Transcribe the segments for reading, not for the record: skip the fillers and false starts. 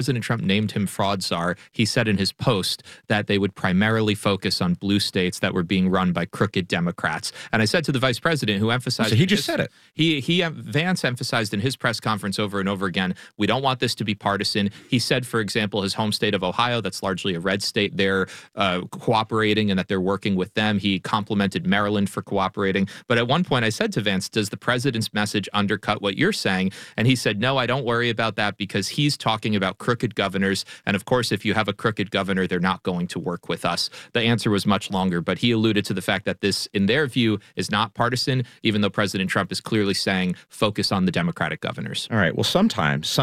President Trump named him fraud czar, he said in his post that they would primarily focus on blue states that were being run by crooked Democrats. And I said to the vice president, who emphasized— So he just said it. Vance emphasized in his press conference over and over again, we don't want this to be partisan. He said, for example, his home state of Ohio, that's largely a red state, they're cooperating and that they're working with them. He complimented Maryland for cooperating. But at one point I said to Vance, does the president's message undercut what you're saying? And he said, no, I don't worry about that because he's talking about crooked governors. And of course, if you have a crooked governor, they're not going to work with us. The answer was much longer, but he alluded to the fact that this, in their view, is not partisan, even though President Trump is clearly saying focus on the Democratic governors. All right. Well, sometimes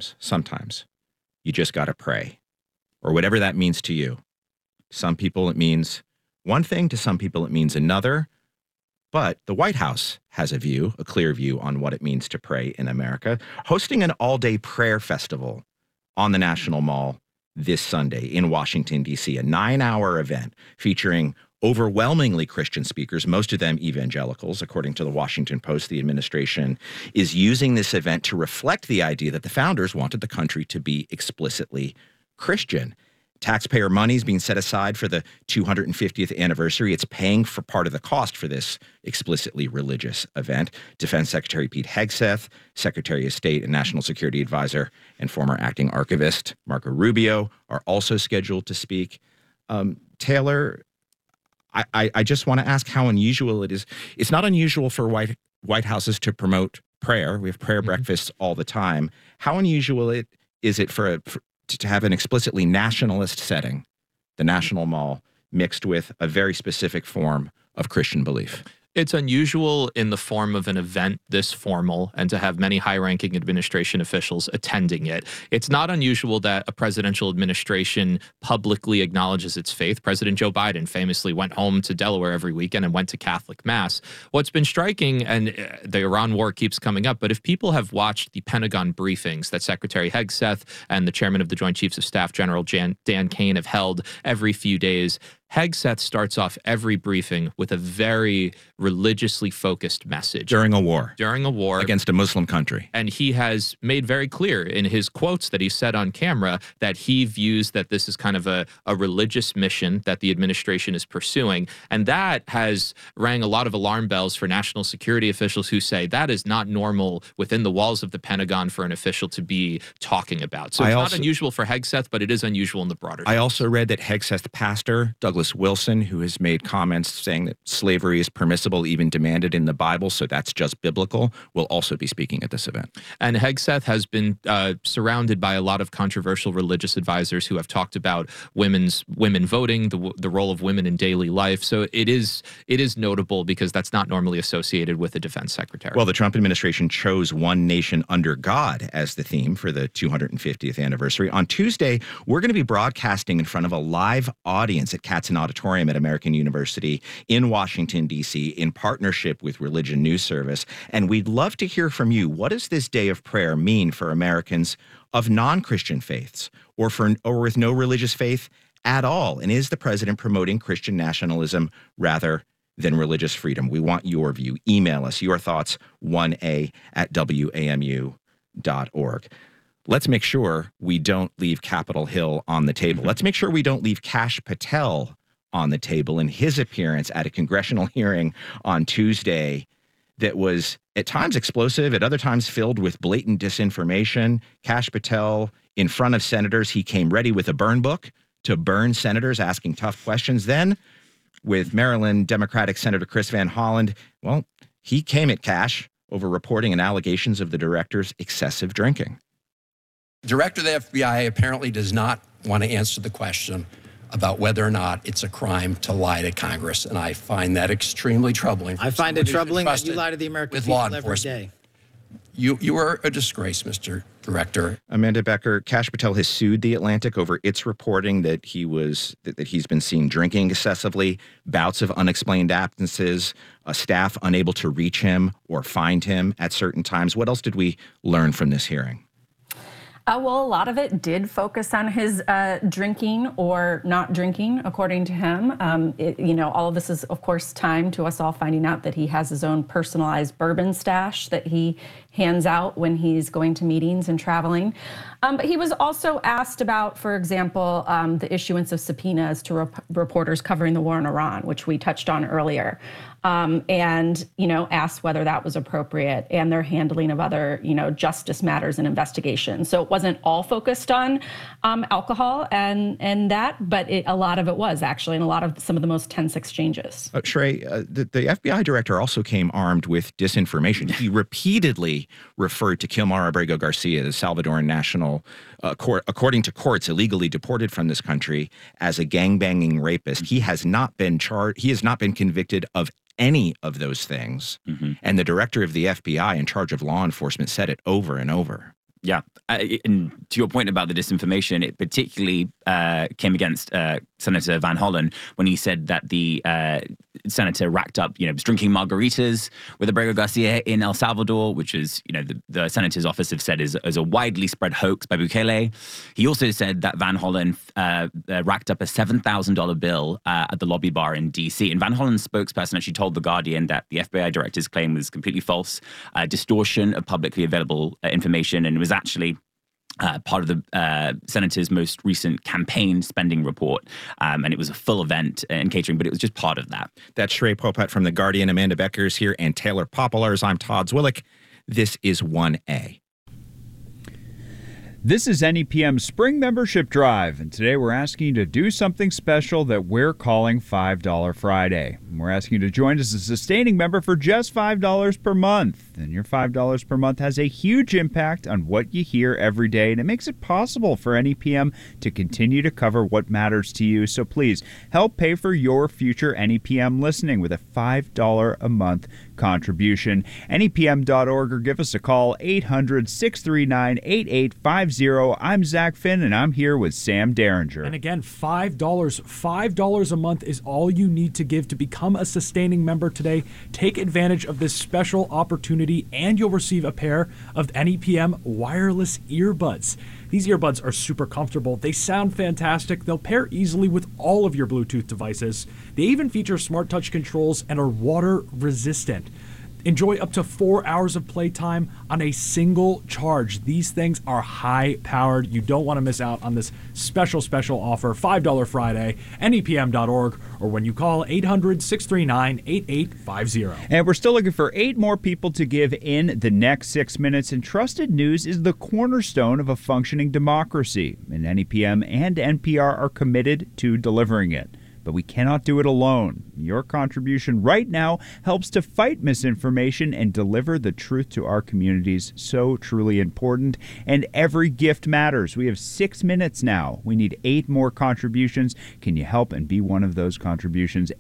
you just got to pray, or whatever that means to you. To some people, it means one thing. To some people, it means another. But the White House has a clear view on what it means to pray in America, hosting an all-day prayer festival on the National Mall this Sunday in Washington, D.C., a 9-hour event featuring overwhelmingly Christian speakers, most of them evangelicals. According to the Washington Post, the administration is using this event to reflect the idea that the founders wanted the country to be explicitly Christian. Taxpayer money is being set aside for the 250th anniversary. It's paying for part of the cost for this explicitly religious event. Defense Secretary Pete Hegseth, Secretary of State and National Security Advisor and former acting archivist Marco Rubio are also scheduled to speak. Taylor, I just want to ask how unusual it is. It's not unusual for White Houses to promote prayer. We have prayer breakfasts all the time. How unusual is it to have an explicitly nationalist setting, the National Mall, mixed with a very specific form of Christian belief? It's unusual in the form of an event this formal and to have many high-ranking administration officials attending it. It's not unusual that a presidential administration publicly acknowledges its faith. President Joe Biden famously went home to Delaware every weekend and went to Catholic Mass. What's been striking, and the Iran war keeps coming up, but if people have watched the Pentagon briefings that Secretary Hegseth and the chairman of the Joint Chiefs of Staff, General Dan Kane, have held every few days, Hegseth starts off every briefing with a very religiously focused message. During a war. During a war. Against a Muslim country. And he has made very clear in his quotes that he said on camera that he views that this is kind of a religious mission that the administration is pursuing. And that has rang a lot of alarm bells for national security officials who say that is not normal within the walls of the Pentagon for an official to be talking about. So it's not unusual for Hegseth, but it is unusual in the broader sense. I also read that Hegseth pastor, Douglas Wilson, who has made comments saying that slavery is permissible, even demanded in the Bible, so that's just biblical, will also be speaking at this event. And Hegseth has been surrounded by a lot of controversial religious advisors who have talked about women voting, the role of women in daily life. So it is notable because that's not normally associated with a defense secretary. Well, the Trump administration chose One Nation Under God as the theme for the 250th anniversary. On Tuesday, we're going to be broadcasting in front of a live audience at Katzen Auditorium at American University in Washington, D.C., in partnership with Religion News Service. And we'd love to hear from you. What does this day of prayer mean for Americans of non-Christian faiths or with no religious faith at all? And is the president promoting Christian nationalism rather than religious freedom? We want your view. Email us your thoughts, 1a@wamu.org. Let's make sure we don't leave Capitol Hill on the table. Let's make sure we don't leave Kash Patel on the table in his appearance at a congressional hearing on Tuesday that was at times explosive, at other times filled with blatant disinformation. Kash Patel, in front of senators, he came ready with a burn book to burn senators asking tough questions. Then, with Maryland Democratic Senator Chris Van Hollen, well, he came at Kash over reporting and allegations of the director's excessive drinking. Director of the FBI apparently does not want to answer the question about whether or not it's a crime to lie to Congress, and I find that extremely troubling. I find it troubling that you lie to the American people every day. You are a disgrace, Mr. Director. Amanda Becker, Kash Patel has sued The Atlantic over its reporting that he's been seen drinking excessively, bouts of unexplained absences, a staff unable to reach him or find him at certain times. What else did we learn from this hearing? Well, a lot of it did focus on his drinking or not drinking, according to him. All of this is, of course, timed to us all finding out that he has his own personalized bourbon stash that he hands out when he's going to meetings and traveling. But he was also asked about, for example, the issuance of subpoenas to reporters covering the war in Iran, which we touched on earlier. And asked whether that was appropriate and their handling of other, justice matters and investigations. So it wasn't all focused on alcohol and that, but a lot of it was actually, and a lot of some of the most tense exchanges. Shrey, the FBI director also came armed with disinformation. He repeatedly referred to Kilmar Abrego Garcia, the Salvadoran national, according to courts, illegally deported from this country, as a gangbanging rapist. He has not been charged. He has not been convicted of any of those things. Mm-hmm. And the director of the FBI in charge of law enforcement said it over and over. Yeah. And to your point about the disinformation, it particularly came against Senator Van Hollen when he said that the senator racked up, was drinking margaritas with Abrego Garcia in El Salvador, which is, the senator's office have said is a widely spread hoax by Bukele. He also said that Van Hollen racked up a $7,000 bill at the lobby bar in D.C. And Van Hollen's spokesperson actually told The Guardian that the FBI director's claim was completely false, distortion of publicly available information, and it was actually part of the senator's most recent campaign spending report. And it was a full event in catering, but it was just part of that. That's Shrey Popat from The Guardian. Amanda Becker's here and Taylor Popolars. I'm Todd Zwillich. This is 1A. This is NEPM Spring Membership Drive, and today we're asking you to do something special that we're calling $5 Friday. We're asking you to join us as a sustaining member for just $5 per month. And your $5 per month has a huge impact on what you hear every day, and it makes it possible for NEPM to continue to cover what matters to you. So please help pay for your future NEPM listening with a $5 a month contribution. NEPM.org or give us a call, 800-639-8850. I'm Zach Finn, and I'm here with Sam Derringer. And again, $5 a month is all you need to give to become a sustaining member today. Take advantage of this special opportunity, and you'll receive a pair of NEPM wireless earbuds. These earbuds are super comfortable. They sound fantastic. They'll pair easily with all of your Bluetooth devices. They even feature smart touch controls and are water resistant. Enjoy up to 4 hours of playtime on a single charge. These things are high-powered. You don't want to miss out on this special offer, $5 Friday, NEPM.org, or when you call 800-639-8850. And we're still looking for 8 more people to give in the next 6 minutes, and trusted news is the cornerstone of a functioning democracy, and NEPM and NPR are committed to delivering it. But we cannot do it alone. Your contribution right now helps to fight misinformation and deliver the truth to our communities. So truly important. And every gift matters. We have 6 minutes now. We need 8 more contributions. Can you help and be one of those contributions?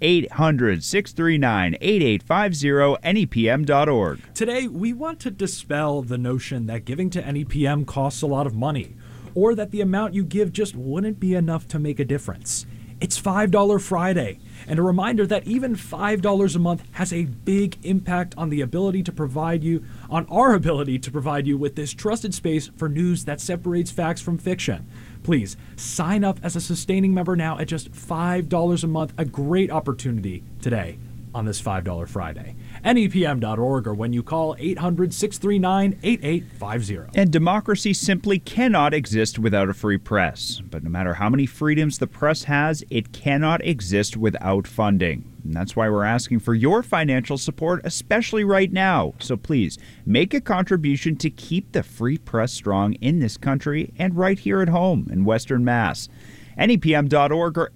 800-639-8850, NEPM.org. Today, we want to dispel the notion that giving to NEPM costs a lot of money, or that the amount you give just wouldn't be enough to make a difference. It's $5 Friday, and a reminder that even $5 a month has a big impact on our ability to provide you with this trusted space for news that separates facts from fiction. Please sign up as a sustaining member now at just $5 a month. A great opportunity today on this $5 Friday. NEPM.org or when you call 800-639-8850. And democracy simply cannot exist without a free press. But no matter how many freedoms the press has, it cannot exist without funding. And that's why we're asking for your financial support, especially right now. So please, make a contribution to keep the free press strong in this country and right here at home in Western Mass. NEPM.org or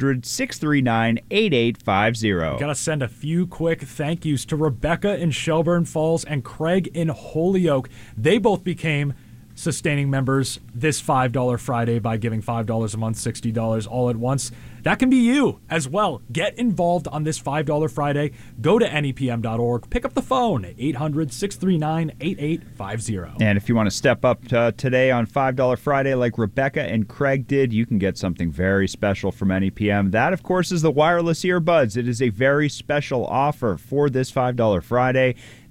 800-639-8850. Gotta send a few quick thank yous to Rebecca in Shelburne Falls and Craig in Holyoke. They both became sustaining members this $5 Friday by giving $5 a month, $60 all at once. That can be you as well. Get involved on this $5 Friday. Go to NEPM.org. Pick up the phone at 800-639-8850. And if you want to step up today on $5 Friday like Rebecca and Craig did, you can get something very special from NEPM. That, of course, is the wireless earbuds. It is a very special offer for this $5 Friday.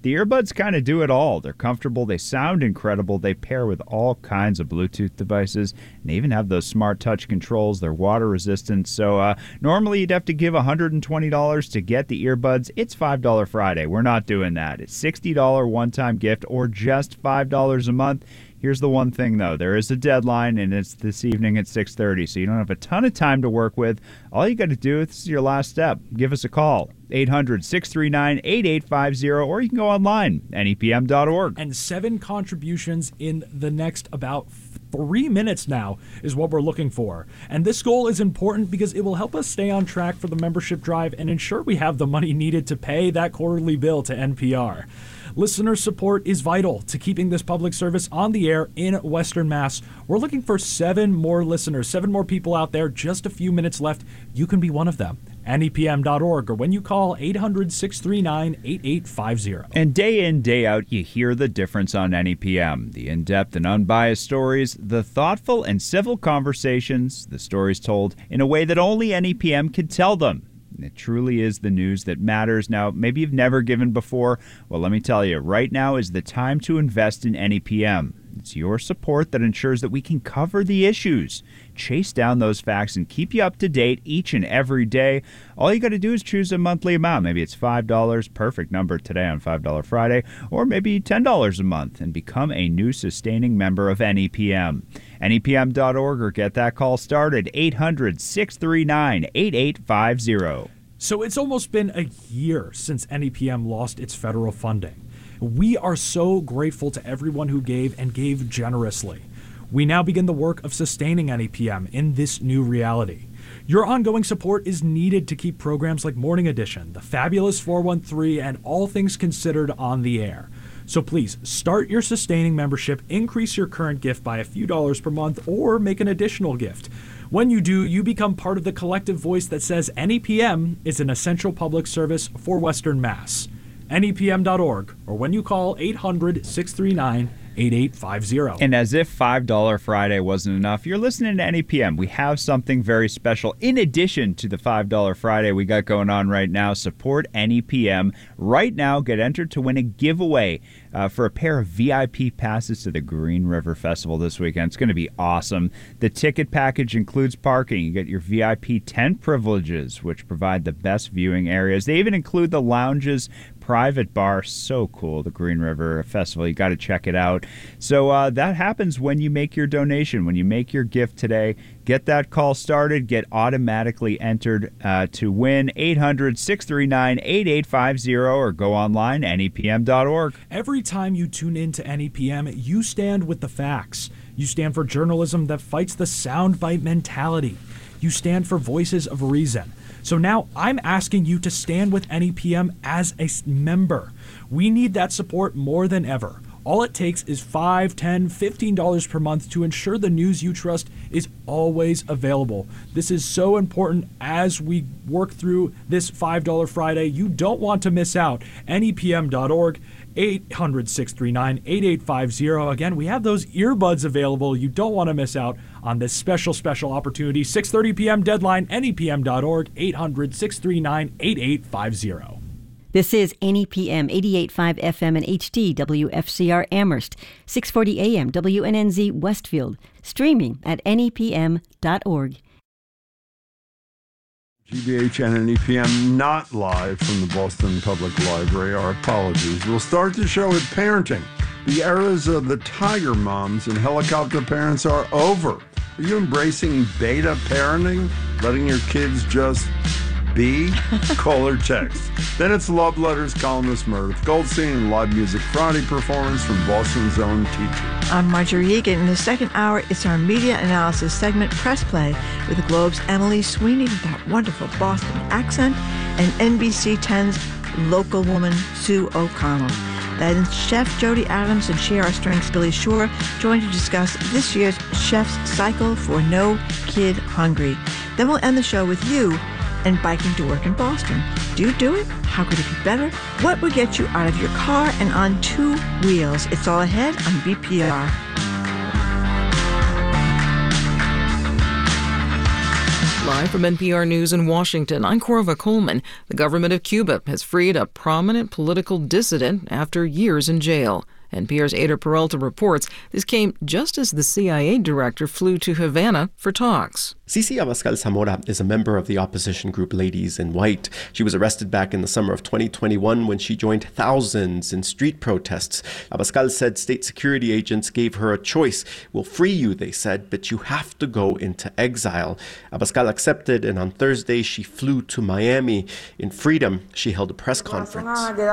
The earbuds kind of do it all. They're comfortable, they sound incredible, they pair with all kinds of Bluetooth devices, and they even have those smart touch controls. They're water resistant, so normally you'd have to give $120 to get the earbuds. It's $5 Friday. We're not doing that. It's $60 one-time gift or just $5 a month. Here's the one thing, though. There is a deadline, and it's this evening at 6:30, so you don't have a ton of time to work with. All you got to do, this is your last step. Give us a call, 800-639-8850, or you can go online, nepm.org. And 7 contributions in the next about 3 minutes now is what we're looking for. And this goal is important because it will help us stay on track for the membership drive and ensure we have the money needed to pay that quarterly bill to NPR. Listener support is vital to keeping this public service on the air in Western Mass. We're looking for 7 more listeners, 7 more people out there, just a few minutes left. You can be one of them. NEPM.org, or when you call 800-639-8850. And day in, day out, you hear the difference on NEPM. The in-depth and unbiased stories, the thoughtful and civil conversations, the stories told in a way that only NEPM can tell them. It truly is the news that matters. Now, maybe you've never given before. Well, let me tell you, right now is the time to invest in NEPM. It's your support that ensures that we can cover the issues, chase down those facts, and keep you up to date each and every day. All you got to do is choose a monthly amount. Maybe it's $5, perfect number today on $5 Friday, or maybe $10 a month, and become a new sustaining member of NEPM. NEPM.org, or get that call started, 800-639-8850. So it's almost been a year since NEPM lost its federal funding. We are so grateful to everyone who gave and gave generously. We now begin the work of sustaining NEPM in this new reality. Your ongoing support is needed to keep programs like Morning Edition, The Fabulous 413, and All Things Considered on the air. So please, start your sustaining membership, increase your current gift by a few dollars per month, or make an additional gift. When you do, you become part of the collective voice that says NEPM is an essential public service for Western Mass. NEPM.org, or when you call 800-639-8850. And as if $5 Friday wasn't enough, you're listening to NEPM. We have something very special. In addition to the $5 Friday we got going on right now, support NEPM. Right now, get entered to win a giveaway for a pair of VIP passes to the Green River Festival this weekend. It's going to be awesome. The ticket package includes parking. You get your VIP tent privileges, which provide the best viewing areas. They even include the lounges, private bar. So cool, the Green River Festival. You got to check it out. So that happens when you make your donation, when you make your gift today. Get that call started. Get automatically entered to win. 800-639-8850, or go online, nepm.org. Every time you tune in to NEPM, you stand with the facts. You stand for journalism that fights the soundbite mentality. You stand for voices of reason. So now I'm asking you to stand with NEPM as a member. We need that support more than ever. All it takes is $5, $10, $15 per month to ensure the news you trust is always available. This is so important as we work through this $5 Friday. You don't want to miss out. NEPM.org, 800-639-8850. Again, we have those earbuds available. You don't want to miss out on this special opportunity. 6:30 p.m. deadline, NEPM.org, 800-639-8850. This is NEPM 88.5 FM and HD WFCR Amherst, 640 AM WNNZ Westfield, streaming at nepm.org. GBH and NEPM not live from the Boston Public Library. Our apologies. We'll start the show with parenting. The eras of the tiger moms and helicopter parents are over. Are you embracing beta parenting? Letting your kids just be? Call or text. Then it's Love Letters columnist Meredith Goldstein and live music Friday performance from Boston's own teacher. I'm Marjorie Egan. In the second hour, it's our media analysis segment, Press Play, with the Globe's Emily Sweeney with that wonderful Boston accent, and NBC 10's local woman, Sue O'Connell. Then Chef Jody Adams and Share Our Strengths Billy Shore join to discuss this year's Chef's Cycle for No Kid Hungry. Then we'll end the show with you and biking to work in Boston. Do you do it? How could it be better? What would get you out of your car and on two wheels? It's all ahead on BPR. Live from NPR News in Washington, I'm Corva Coleman. The government of Cuba has freed a prominent political dissident after years in jail. NPR's Ada Peralta reports this came just as the CIA director flew to Havana for talks. Cici Abascal Zamora is a member of the opposition group Ladies in White. She was arrested back in the summer of 2021 when she joined thousands in street protests. Abascal said state security agents gave her a choice. We'll free you, they said, but you have to go into exile. Abascal accepted, and on Thursday she flew to Miami. In freedom, she held a press conference.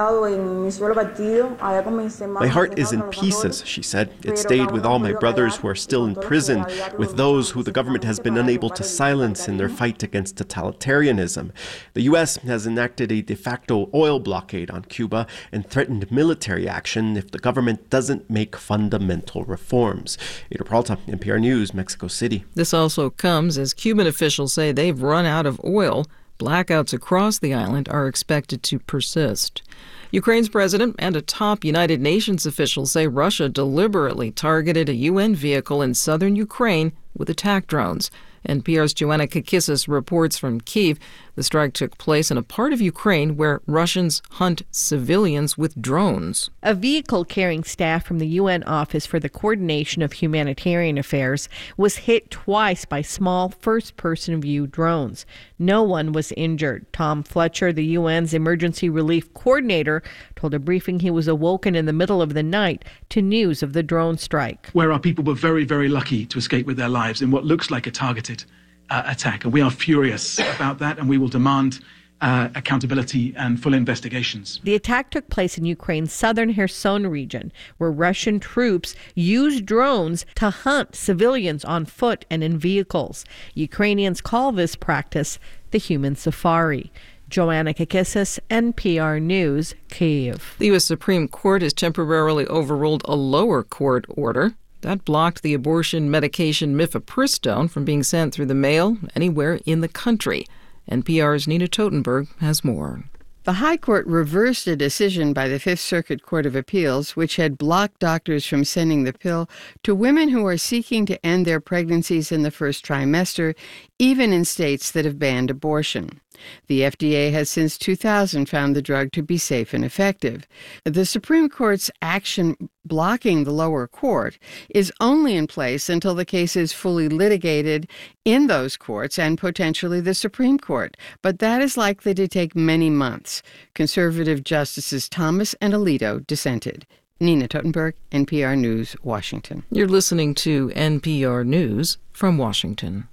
My heart is in pieces, she said. It stayed with all my brothers who are still in prison, with those who the government has been unable to silence in their fight against totalitarianism. The U.S. has enacted a de facto oil blockade on Cuba and threatened military action if the government doesn't make fundamental reforms. Ada Peralta, NPR News, Mexico City. This also comes as Cuban officials say they've run out of oil. Blackouts across the island are expected to persist. Ukraine's president and a top United Nations official say Russia deliberately targeted a UN vehicle in southern Ukraine with attack drones. NPR's Joanna Kakissis reports from Kyiv. The strike took place in a part of Ukraine where Russians hunt civilians with drones. A vehicle carrying staff from the UN Office for the Coordination of Humanitarian Affairs was hit twice by small first-person view drones. No one was injured. Tom Fletcher, the UN's emergency relief coordinator, told a briefing he was awoken in the middle of the night to news of the drone strike. Where our people were very, very lucky to escape with their lives in what looks like a targeted attack. And we are furious about that, and we will demand accountability and full investigations. The attack took place in Ukraine's southern Kherson region, where Russian troops used drones to hunt civilians on foot and in vehicles. Ukrainians call this practice the human safari. Joanna Kakissis, NPR News, Kyiv. The U.S. Supreme Court has temporarily overruled a lower court order that blocked the abortion medication mifepristone from being sent through the mail anywhere in the country. NPR's Nina Totenberg has more. The High Court reversed a decision by the Fifth Circuit Court of Appeals, which had blocked doctors from sending the pill to women who are seeking to end their pregnancies in the first trimester, even in states that have banned abortion. The FDA has since 2000 found the drug to be safe and effective. The Supreme Court's action blocking the lower court is only in place until the case is fully litigated in those courts and potentially the Supreme Court. But that is likely to take many months. Conservative Justices Thomas and Alito dissented. Nina Totenberg, NPR News, Washington. You're listening to NPR News from Washington.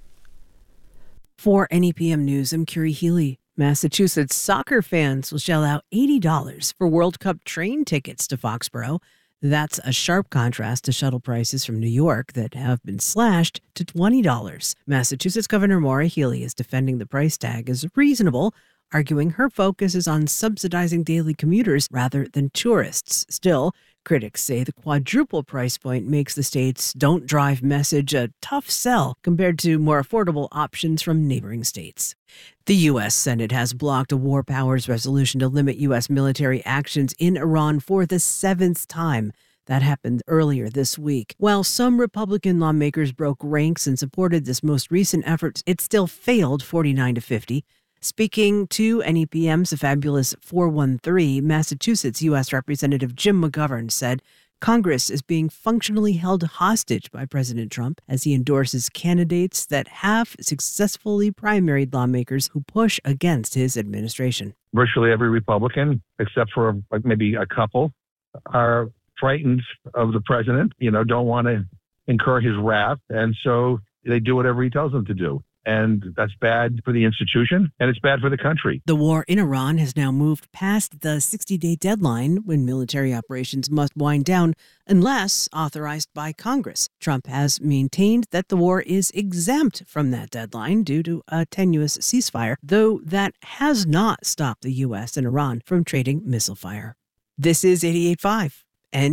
For NEPM News, I'm Curie Healy. Massachusetts soccer fans will shell out $80 for World Cup train tickets to Foxborough. That's a sharp contrast to shuttle prices from New York that have been slashed to $20. Massachusetts Governor Maura Healey is defending the price tag as reasonable, arguing her focus is on subsidizing daily commuters rather than tourists. Still, critics say the quadruple price point makes the state's "don't drive" message a tough sell compared to more affordable options from neighboring states. The U.S. Senate has blocked a war powers resolution to limit U.S. military actions in Iran for the 7th time. That happened earlier this week. While some Republican lawmakers broke ranks and supported this most recent effort, it still failed 49-50. Speaking to NEPM's Fabulous 413, Massachusetts U.S. Representative Jim McGovern said Congress is being functionally held hostage by President Trump as he endorses candidates that have successfully primaried lawmakers who push against his administration. Virtually every Republican, except for maybe a couple, are frightened of the president, don't want to incur his wrath. And so they do whatever he tells them to do. And that's bad for the institution, and it's bad for the country. The war in Iran has now moved past the 60-day deadline when military operations must wind down unless authorized by Congress. Trump has maintained that the war is exempt from that deadline due to a tenuous ceasefire, though that has not stopped the U.S. and Iran from trading missile fire. This is 88.5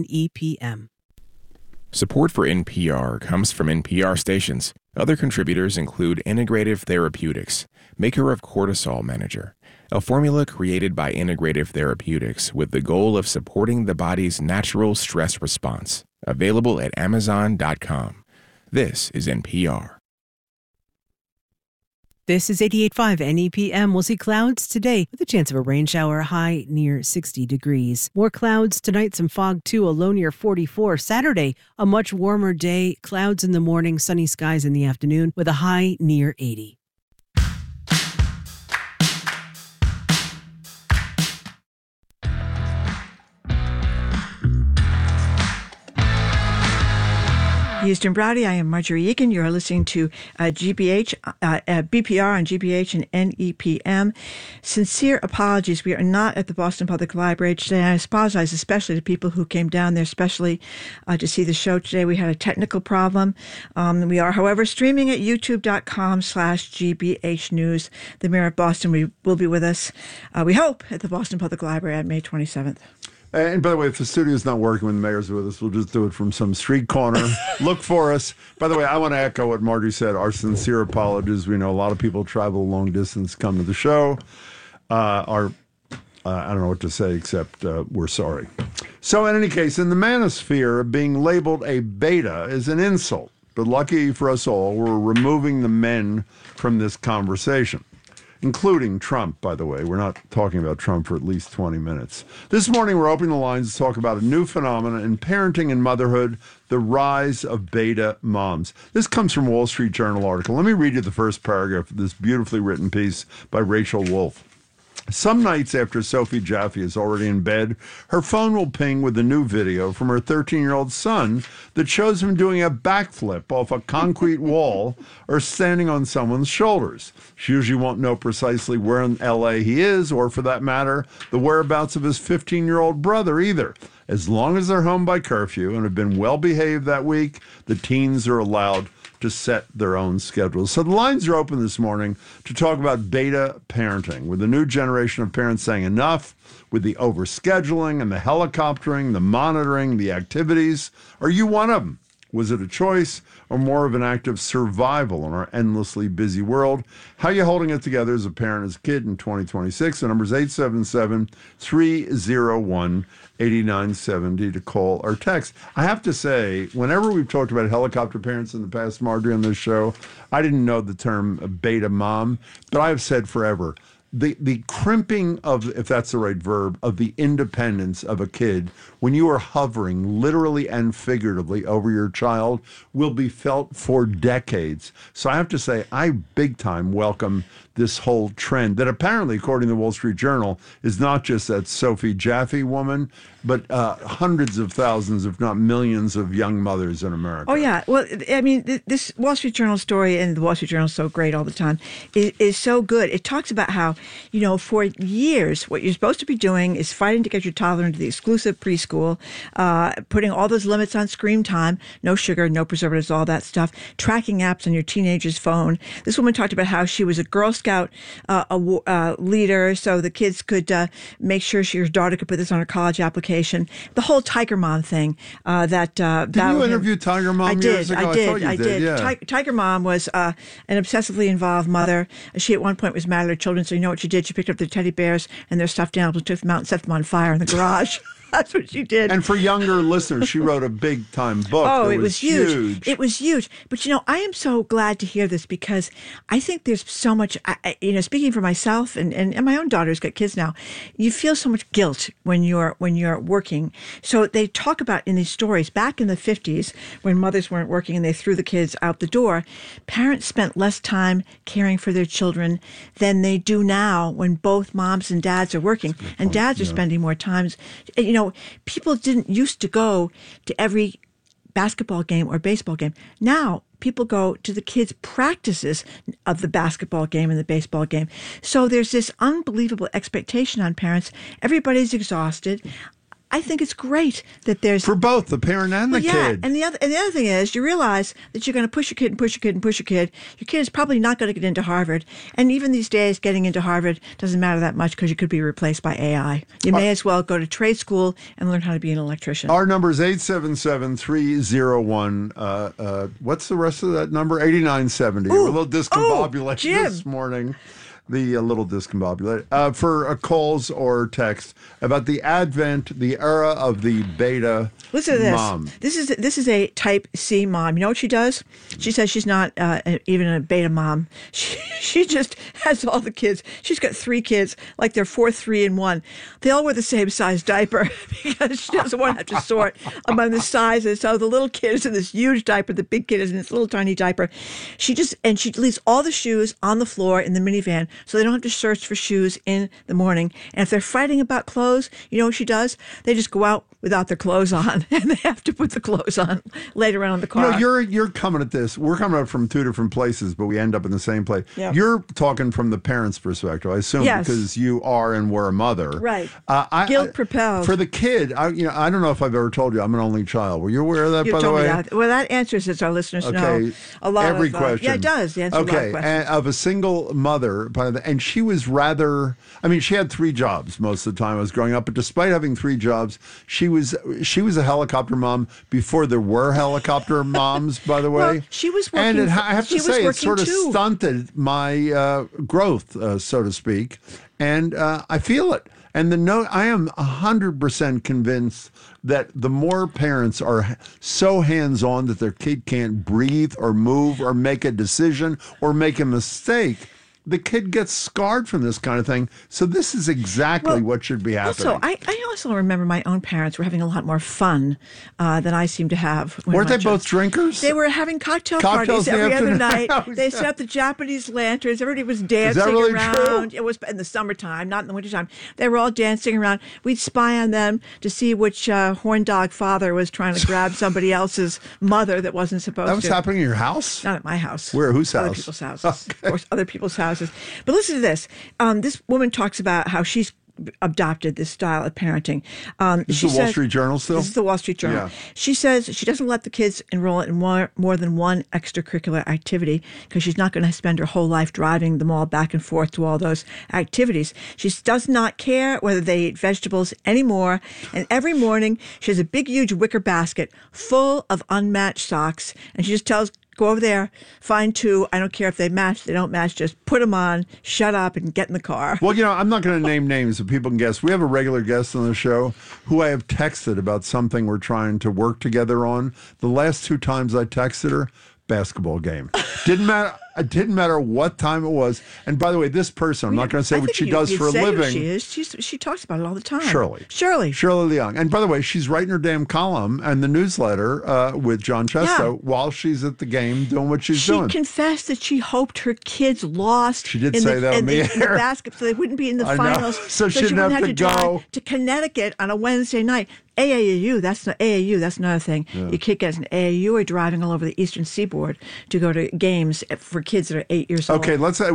NEPM. Support for NPR comes from NPR stations. Other contributors include Integrative Therapeutics, maker of Cortisol Manager, a formula created by Integrative Therapeutics with the goal of supporting the body's natural stress response. Available at Amazon.com. This is NPR. This is 88.5 NEPM. We'll see clouds today with a chance of a rain shower, high near 60 degrees. More clouds tonight, some fog too, a low near 44. Saturday, a much warmer day, clouds in the morning, sunny skies in the afternoon with a high near 80. Houston Browdy, I am Marjorie Eakin. You are listening to BPR on GBH and NEPM. Sincere apologies. We are not at the Boston Public Library today. I apologize especially to people who came down there, especially to see the show today. We had a technical problem. We are, however, streaming at youtube.com/GBH News. The Mayor of Boston will be with us, we hope, at the Boston Public Library on May 27th. And by the way, if the studio's not working when the mayor's with us, we'll just do it from some street corner. Look for us. By the way, I want to echo what Margie said. Our sincere apologies. We know a lot of people travel a long distance, come to the show. I don't know what to say except we're sorry. So in any case, in the manosphere, being labeled a beta is an insult. But lucky for us all, we're removing the men from this conversation. Including Trump, by the way. We're not talking about Trump for at least 20 minutes. This morning, we're opening the lines to talk about a new phenomenon in parenting and motherhood, the rise of beta moms. This comes from a Wall Street Journal article. Let me read you the first paragraph of this beautifully written piece by Rachel Wolf. Some nights after Sophie Jaffe is already in bed, her phone will ping with a new video from her 13-year-old son that shows him doing a backflip off a concrete wall or standing on someone's shoulders. She usually won't know precisely where in L.A. he is, or for that matter, the whereabouts of his 15-year-old brother either. As long as they're home by curfew and have been well-behaved that week, the teens are allowed to set their own schedules. So the lines are open this morning to talk about beta parenting, with the new generation of parents saying enough with the overscheduling and the helicoptering, the monitoring, the activities. Are you one of them? Was it a choice or more of an act of survival in our endlessly busy world? How are you holding it together as a parent, as a kid in 2026? The number is 877-301-8970 to call or text. I have to say, whenever we've talked about helicopter parents in the past, Marjorie, on this show, I didn't know the term beta mom, but I have said forever, the crimping of, if that's the right verb, of the independence of a kid when you are hovering literally and figuratively over your child will be felt for decades. So I have to say, I big time welcome this whole trend that apparently, according to the Wall Street Journal, is not just that Sophie Jaffe woman, but hundreds of thousands, if not millions, of young mothers in America. Oh, yeah. Well, I mean, this Wall Street Journal story, and the Wall Street Journal is so great all the time, is so good. It talks about how, you know, for years, what you're supposed to be doing is fighting to get your toddler into the exclusive preschool, putting all those limits on screen time, no sugar, no preservatives, all that stuff, tracking apps on your teenager's phone. This woman talked about how she was a Girl Scout leader, so the kids could make sure your daughter could put this on her college application. The whole Tiger Mom thing. Did you interview Tiger Mom years ago? I did. Yeah. Tiger Mom was an obsessively involved mother. She at one point was mad at her children, so you know what she did? She picked up their teddy bears and their stuffed animals, took them out and set them on fire in the garage. That's what she did. And for younger listeners, she wrote a big-time book. Oh, it was huge. It was huge. But, you know, I am so glad to hear this because I think there's so much, you know, speaking for myself and my own daughter's got kids now, you feel so much guilt when you're working. So they talk about in these stories, back in the 50s, when mothers weren't working and they threw the kids out the door, parents spent less time caring for their children than they do now when both moms and dads are working. And dads are spending more time. You know, people didn't used to go to every basketball game or baseball game. Now people go to the kids' practices of the basketball game and the baseball game. So there's this unbelievable expectation on parents. Everybody's exhausted. I think it's great that there's for both the parent and the kid. And the other thing is you realize that you're going to push your kid and push your kid and push your kid. Your kid is probably not going to get into Harvard, and even these days, getting into Harvard doesn't matter that much because you could be replaced by AI. You may as well go to trade school and learn how to be an electrician. Our number is 877-301. What's the rest of that number? 8970. We're a little discombobulated this morning. The little discombobulated for calls or text about the advent, the era of the beta Listen to this. mom. This is a type C mom. You know what she does? She says she's not even a beta mom. She She just has all the kids. She's got 3 kids, like they're 4, 3, and 1. They all wear the same size diaper because she doesn't want to have to sort among the sizes. So the little kid is in this huge diaper. The big kid is in this little tiny diaper. She leaves all the shoes on the floor in the minivan so they don't have to search for shoes in the morning. And if they're fighting about clothes, you know what she does? They just go out without their clothes on, and they have to put the clothes on later on in the car. You're coming at this. We're coming up from 2 different places, but we end up in the same place. Yeah. You're talking from the parent's perspective, I assume, Yes. because you are and were a mother. Right. Guilt propelled. For the kid, I don't know if I've ever told you, I'm an only child. Were you aware of that, You by the told me way? that. Well, that answers, as our listeners know, Okay. a lot Every of question. Yeah, it does. Answer a lot of questions. And of a single mother, and she was rather. I mean, she had 3 jobs most of the time I was growing up. But despite having 3 jobs, she was a helicopter mom before there were helicopter moms. By the way, well, she was working. And I have to say, it sort of too. stunted my growth, so to speak. And I feel it. And I am 100% convinced that the more parents are so hands-on that their kid can't breathe or move or make a decision or make a mistake, the kid gets scarred from this kind of thing. So this is exactly what should be happening. Also, I also remember my own parents were having a lot more fun than I seem to have. Weren't they both drinkers? They were having cocktails parties every other night. They set up the Japanese lanterns. Everybody was dancing really around. True? It was in the summertime, not in the wintertime. They were all dancing around. We'd spy on them to see which horn dog father was trying to grab somebody else's mother that wasn't supposed to. That was happening in your house? Not at my house. Where? Whose house? Other people's houses. Of course, other people's houses. But listen to this. This woman talks about how she's adopted this style of parenting. This is the Wall Street Journal still? This is the Wall Street Journal. Yeah. She says she doesn't let the kids enroll in more than one extracurricular activity because she's not going to spend her whole life driving them all back and forth to all those activities. She does not care whether they eat vegetables anymore. And every morning she has a big, huge wicker basket full of unmatched socks. And she just tells, go over there, find 2. I don't care if they match, they don't match. Just put them on, shut up, and get in the car. Well, I'm not going to name names, but people can guess. We have a regular guest on the show who I have texted about something we're trying to work together on. The last 2 times I texted her, basketball game. Didn't matter. It didn't matter what time it was. And by the way, this person, I'm not going to say what she does for a living. She is. She talks about it all the time. Shirley Leung. And by the way, she's writing her damn column and the newsletter with John Chesto while she's at the game doing what she's doing. She confessed that she hoped her kids lost. She did say that on the air. In the basket, so they wouldn't be in the finals. So she didn't have to go drive to Connecticut on a Wednesday night. AAU, that's another thing. Yeah. Your kid gets an AAU or driving all over the Eastern Seaboard to go to games for kids that are 8 years old. Okay, let's say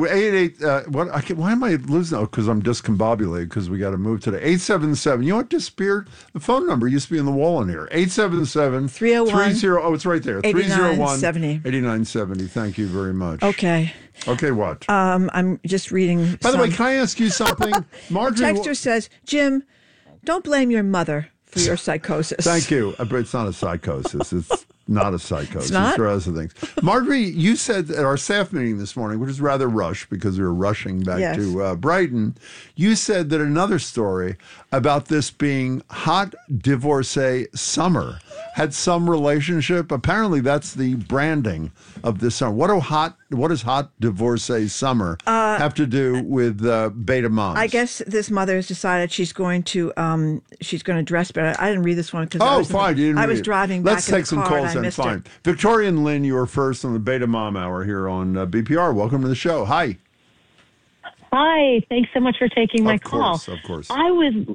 888. Why am I losing? Oh, because I'm discombobulated because we got to move today. 877. You know what disappeared? The phone number used to be in the wall in here. 877 301 30. Oh, it's right there. 301 8970. Thank you very much. Okay. Okay, what? I'm just reading. By the way, can I ask you something? Marjorie, texter says, Jim, don't blame your mother for your psychosis. Thank you. But it's not a psychosis. It's not a psychosis. It's not? There are other things. Marjorie, you said at our staff meeting this morning, which is rather rushed because we were rushing back to Brighton, you said that another story about this being hot divorcee summer had some relationship. Apparently, that's the branding of this summer. What does hot divorcee summer have to do with beta moms? I guess this mother has decided she's going to dress better. I didn't read this one because I was driving back in the car. Let's take some calls then. Fine. Victoria and Lynn, you were first on the Beta Mom Hour here on BPR. Welcome to the show. Hi. Hi. Thanks so much for taking my call. Of course. I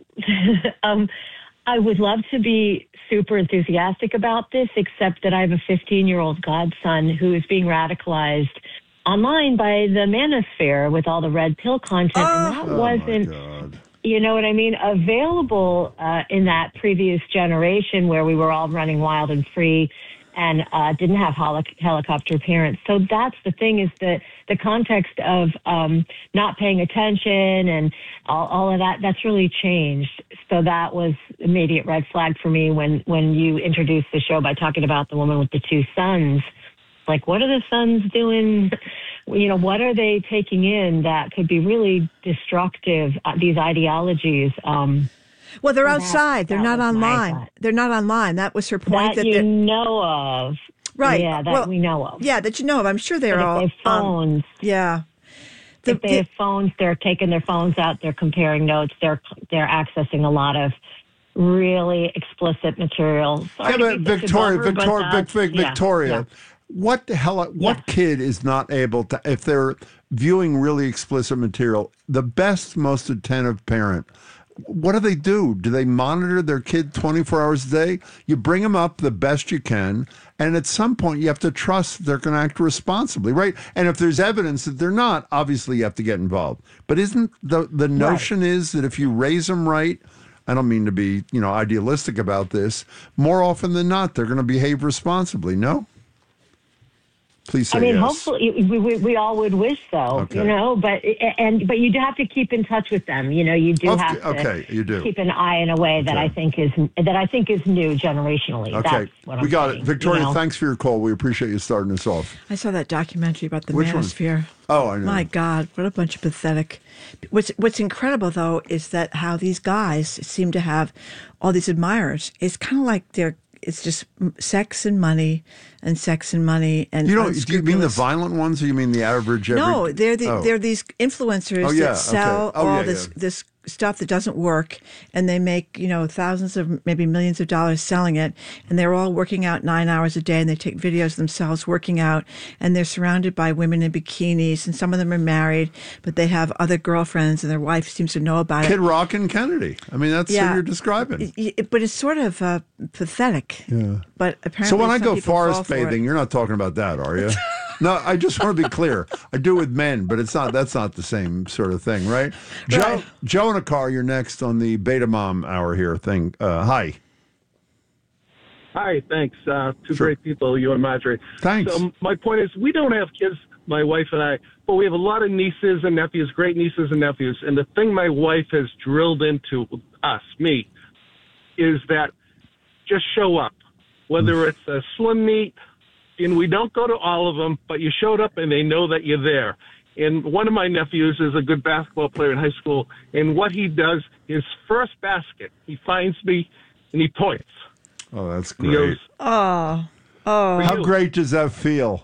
would love to be super enthusiastic about this, except that I have a 15-year-old godson who is being radicalized online by the manosphere with all the red pill content, and that wasn't, you know what I mean, available in that previous generation where we were all running wild and free and didn't have helicopter parents. So that's the thing, is that the context of not paying attention and all of that, that's really changed. So that was immediate red flag for me when you introduced the show by talking about the woman with the 2 sons. Like, what are the sons doing? You know, what are they taking in that could be really destructive, these ideologies? Well, they're outside. They're not online. They're not online. That was her point. That you know of. Right. Yeah, that we know of. Yeah, that you know of. I'm sure they're all phones. Yeah. if they have phones, they're taking their phones out, they're comparing notes, they're accessing a lot of really explicit material. Yeah, but Victoria, what the hell? What kid is not able to, if they're viewing really explicit material, the best, most attentive parent, what do? Do they monitor their kid 24 hours a day? You bring them up the best you can, and at some point you have to trust they're going to act responsibly, right? And if there's evidence that they're not, obviously you have to get involved. But isn't the notion is that if you raise them right, I don't mean to be, idealistic about this, more often than not, they're going to behave responsibly, no? Please say yes. Hopefully, we all would wish so, but you do have to keep in touch with them. You do have to keep an eye in a way that I think is new generationally. Okay, that's what we got it. Victoria, thanks for your call. We appreciate you starting us off. I saw that documentary about the Which manosphere. one? Oh, I know. My God, what a bunch of pathetic. What's incredible, though, is that how these guys seem to have all these admirers. It's kind of like it's just sex and money and sex and money. And do you mean the violent ones, or you mean the average? No, they're these influencers that sell this stuff that doesn't work, and they make thousands of, maybe millions of dollars selling it, and they're all working out 9 hours a day, and they take videos of themselves working out, and they're surrounded by women in bikinis, and some of them are married, but they have other girlfriends, and their wife seems to know about it. Kid Rock and Kennedy. I mean, that's who you're describing. But it's sort of pathetic. Yeah. But apparently, so when I go forest bathing, you're not talking about that, are you? No, I just want to be clear. I do with men, but that's not the same sort of thing, right? Joe in a car, you're next on the Beta Mom Hour here thing. Hi. Hi, thanks. Two great people, you and Marjorie. Thanks. So my point is, we don't have kids, my wife and I, but we have a lot of nieces and nephews, great nieces and nephews. And the thing my wife has drilled into me, is that just show up. Whether it's a swim meet, and we don't go to all of them, but you showed up and they know that you're there. And one of my nephews is a good basketball player in high school, and what he does, his first basket, he finds me and he points. Oh, that's great. He goes, How great does that feel?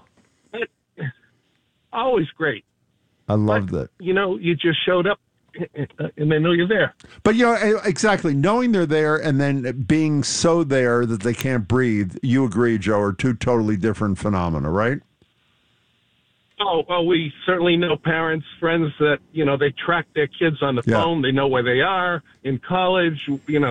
Always great. I love that. You just showed up and they know you're there. But, exactly. Knowing they're there and then being so there that they can't breathe, you agree, Joe, are two totally different phenomena, right? Oh, well, we certainly know parents, friends that, they track their kids on the phone. They know where they are in college.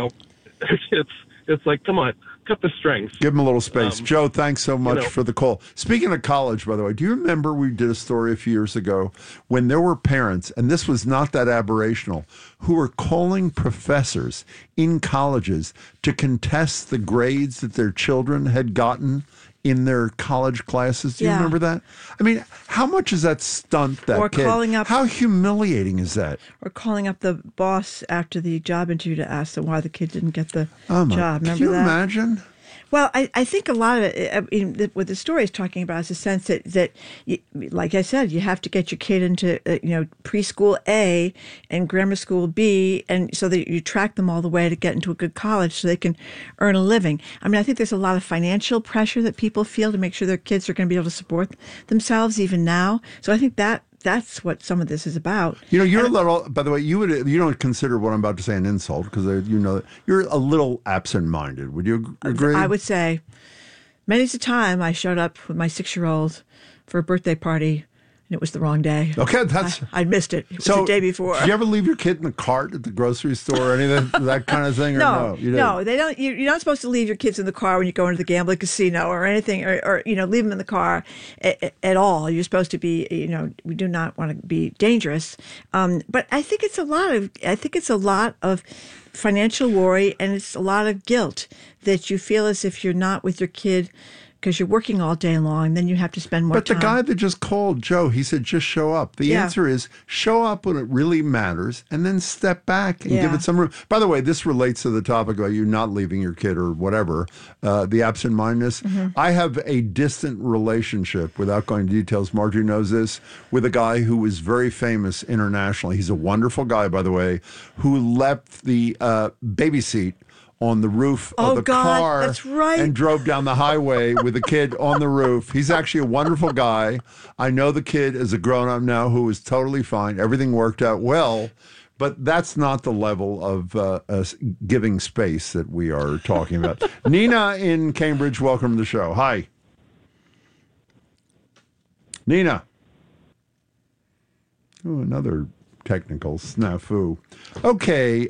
It's like, come on, cut the strings. Give them a little space. Joe, thanks so much for the call. Speaking of college, by the way, do you remember we did a story a few years ago when there were parents, and this was not that aberrational, who were calling professors in colleges to contest the grades that their children had gotten in their college classes? Do you remember that? I mean, how much does that stunt that kid? Calling up, how humiliating is that? Or calling up the boss after the job interview to ask them why the kid didn't get the job. Remember can you that? Imagine? Well, I think a lot of it, what the story is talking about is a sense that like I said, you have to get your kid into, preschool A and grammar school B, and so that you track them all the way to get into a good college so they can earn a living. I mean, I think there's a lot of financial pressure that people feel to make sure their kids are going to be able to support themselves even now. So I think that's what some of this is about. You're a little, by the way, you don't consider what I'm about to say an insult, because you're a little absent-minded. Would you agree? I would say many's the time I showed up with my 6-year-old for a birthday party, and it was the wrong day. Okay, I missed it. It was the day before. Did you ever leave your kid in the cart at the grocery store or anything, that kind of thing? No, no, they don't. You're not supposed to leave your kids in the car when you go into the gambling casino or anything, or leave them in the car at all. You're supposed to be, we do not want to be dangerous. But I think it's a lot of financial worry, and it's a lot of guilt that you feel as if you're not with your kid because you're working all day long, then you have to spend more time. But the guy that just called, Joe, he said, just show up. The answer is show up when it really matters and then step back and give it some room. By the way, this relates to the topic about you not leaving your kid or whatever, the absent-mindedness. Mm-hmm. I have a distant relationship, without going into details, Marjorie knows this, with a guy who was very famous internationally. He's a wonderful guy, by the way, who left the baby seat on the roof of the car. That's right. And drove down the highway with a kid on the roof. He's actually a wonderful guy. I know the kid is a grown-up now who is totally fine. Everything worked out well. But that's not the level of giving space that we are talking about. Nina in Cambridge, welcome to the show. Hi. Nina. Oh, another technical snafu. Okay,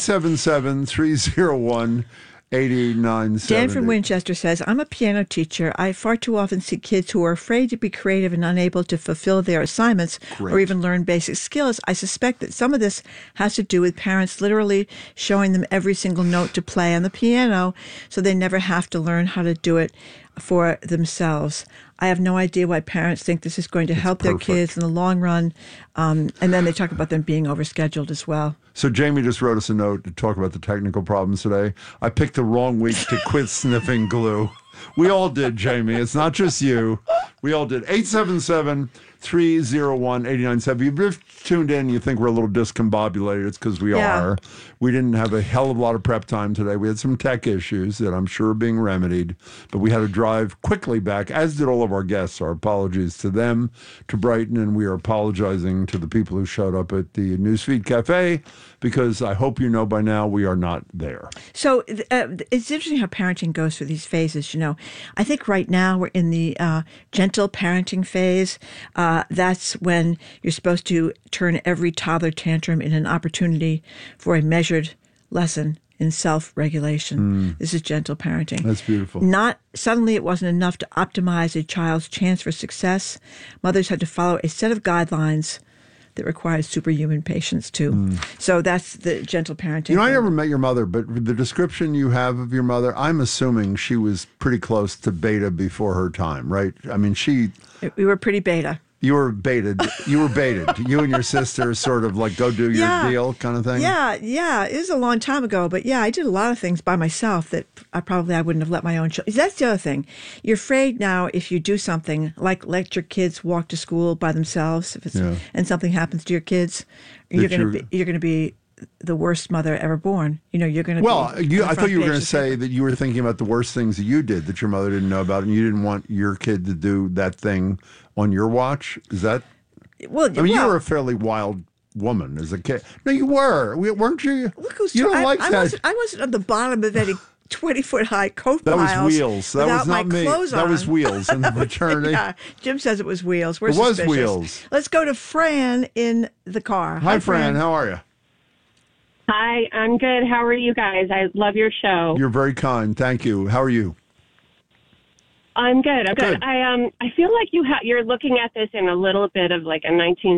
877-301-8897. Dan from Winchester says, I'm a piano teacher. I far too often see kids who are afraid to be creative and unable to fulfill their assignments or even learn basic skills. I suspect that some of this has to do with parents literally showing them every single note to play on the piano so they never have to learn how to do it for themselves. I have no idea why parents think this is going to help their kids in the long run. And then they talk about them being overscheduled as well. So Jamie just wrote us a note to talk about the technical problems today. I picked the wrong week to quit sniffing glue. We all did, Jamie. It's not just you. We all did. 877-301-8970. If you've tuned in, you think we're a little discombobulated. It's because we are. We didn't have a hell of a lot of prep time today. We had some tech issues that I'm sure are being remedied, but we had to drive quickly back, as did all of our guests. Our apologies to them, to Brighton, and we are apologizing to the people who showed up at the Newsfeed Cafe, because I hope you know by now we are not there. So it's interesting how parenting goes through these phases. You know, I think right now we're in the gentle parenting phase. That's when you're supposed to turn every toddler tantrum in an opportunity for a measured lesson in self-regulation. This is gentle parenting. That's beautiful. Not suddenly it wasn't enough to optimize a child's chance for success. Mothers had to follow a set of guidelines that requires superhuman patience too. So that's the gentle parenting. You know, I never met your mother, but the description you have of your mother, I'm assuming she was pretty close to beta before her time, right? I mean, we were pretty beta. You were baited. You and your sister sort of like go do your deal kind of thing? Yeah. It was a long time ago, but I did a lot of things by myself that I wouldn't have let my own children. That's the other thing. You're afraid now if you do something, like let your kids walk to school by themselves, and something happens to your kids, you're going to be the worst mother ever born. You know, you're going to I thought you were going to say that you were thinking about the worst things that you did that your mother didn't know about, and you didn't want your kid to do that thing on your watch. Is that? Well, I mean, you were a fairly wild woman as a kid. No, you weren't you? Look who's you don't like that. I wasn't on the bottom of any 20-foot-high coat that piles. That was Wheels. That was not me. That was Wheels in the fraternity. Jim says it was Wheels. It was Wheels. Let's go to Fran in the car. Hi, Fran. How are you? Hi, I'm good. How are you guys? I love your show. You're very kind. Thank you. How are you? I'm good. I'm good. I feel like you're looking at this in a little bit of like a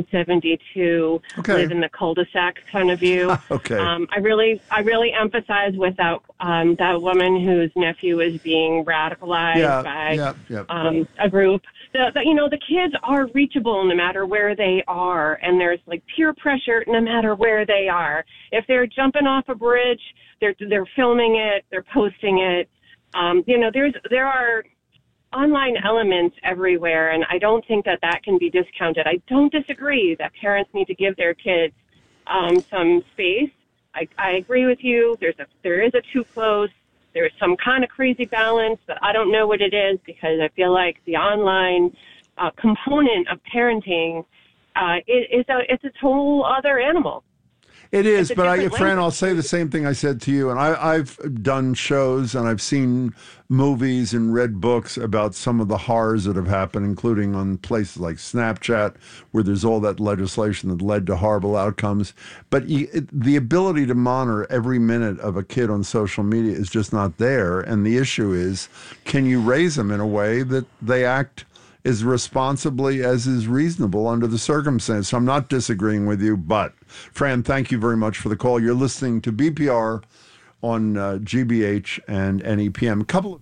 1972 live in the cul-de-sac kind of view. Okay. I really emphasize with that woman whose nephew is being radicalized by a group. The kids are reachable no matter where they are, and there's like peer pressure no matter where they are. If they're jumping off a bridge, they're filming it, they're posting it. There are online elements everywhere, and I don't think that can be discounted. I don't disagree that parents need to give their kids some space. I agree with you. There is a too close. There's some kind of crazy balance, but I don't know what it is, because I feel like the online component of parenting it's a whole other animal. It is, but Fran, I'll say the same thing I said to you. And I've done shows and I've seen movies and read books about some of the horrors that have happened, including on places like Snapchat, where there's all that legislation that led to horrible outcomes. But the ability to monitor every minute of a kid on social media is just not there. And the issue is, can you raise them in a way that they act as responsibly as is reasonable under the circumstance? So I'm not disagreeing with you, but Fran, thank you very much for the call. You're listening to BPR on GBH and NEPM.